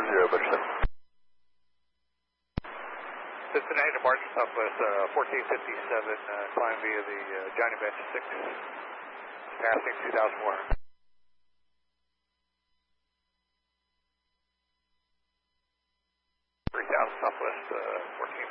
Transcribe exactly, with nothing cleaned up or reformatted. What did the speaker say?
four zero, Butcher seven. Cincinnati departure Southwest uh, fourteen fifty-seven, uh, climb via the uh, Johnny Bench six, passing two thousand four hundred. three thousand Southwest uh, fourteen